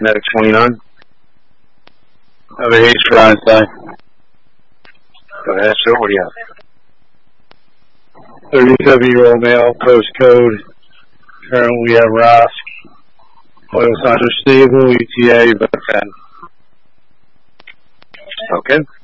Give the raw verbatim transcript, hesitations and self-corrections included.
Medic twenty-nine. Over here, Ryan, so. Go ahead, sir. What do you have? thirty-seven-year-old male, postcode. Currently we have Ross. Oil signs are stable, E T A, but ten. Okay.